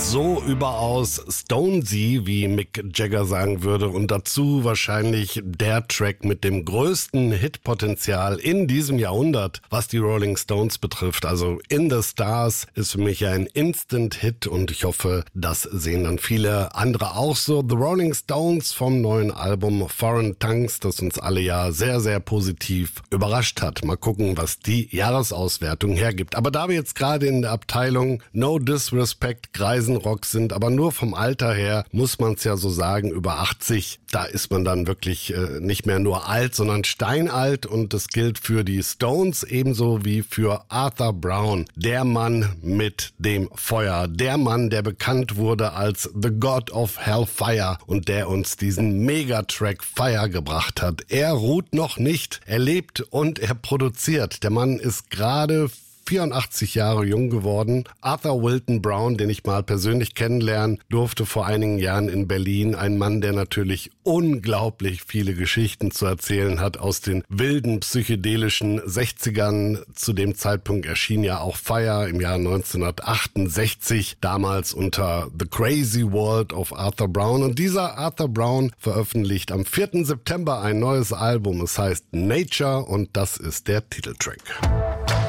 So überaus Stonesy, wie Mick Jagger sagen würde, und dazu wahrscheinlich der Track mit dem größten Hitpotenzial in diesem Jahrhundert, was die Rolling Stones betrifft. Also In the Stars ist für mich ein Instant-Hit und ich hoffe, das sehen dann viele andere auch so. The Rolling Stones vom neuen Album Foreign Tongues, das uns alle ja sehr, sehr positiv überrascht hat. Mal gucken, was die Jahresauswertung hergibt. Aber da wir jetzt gerade in der Abteilung No Disrespect Greisenrock sind, aber nur vom Alter her, muss man es ja so sagen, über 80, da ist man dann wirklich nicht mehr nur alt, sondern steinalt, und das gilt für die Stones ebenso wie für Arthur Brown, der Mann mit dem Feuer, der Mann, der bekannt wurde als The God of Hellfire und der uns diesen Megatrack Fire gebracht hat. Er ruht noch nicht, er lebt und er produziert. Der Mann ist gerade 84 Jahre jung geworden. Arthur Wilton Brown, den ich mal persönlich kennenlernen durfte vor einigen Jahren in Berlin. Ein Mann, der natürlich unglaublich viele Geschichten zu erzählen hat aus den wilden psychedelischen 60ern. Zu dem Zeitpunkt erschien ja auch Fire im Jahr 1968, damals unter The Crazy World of Arthur Brown. Und dieser Arthur Brown veröffentlicht am 4. September ein neues Album. Es heißt Nature und das ist der Titeltrack.